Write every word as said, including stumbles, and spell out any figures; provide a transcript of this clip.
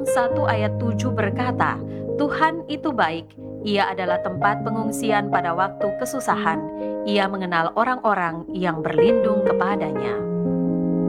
satu ayat tujuh berkata, Tuhan itu baik, Ia adalah tempat pengungsian pada waktu kesusahan. Ia mengenal orang-orang yang berlindung kepadanya.